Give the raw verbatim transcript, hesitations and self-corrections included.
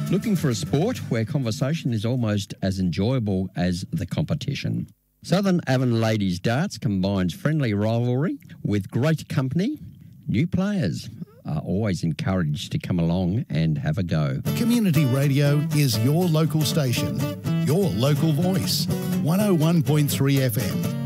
Looking for a sport where conversation is almost as enjoyable as the competition? Southern Avon Ladies Darts combines friendly rivalry with great company. New players are always encouraged to come along and have a go. Community radio is your local station, your local voice. one oh one point three F M.